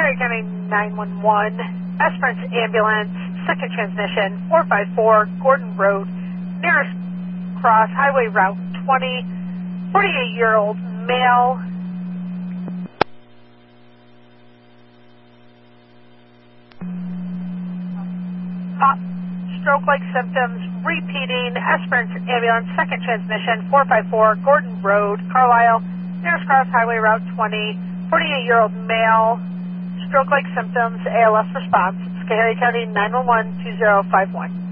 Schoharie County 911, Esperance Ambulance, second transmission, 454 Gordon Road, nearest cross, Highway Route 20, 48-year-old male. Stroke-like symptoms, repeating, Esperance Ambulance, second transmission, 454 Gordon Road, Carlisle, nearest cross, Highway Route 20, 48-year-old male, stroke-like symptoms, ALS response, Schoharie County 911 2051.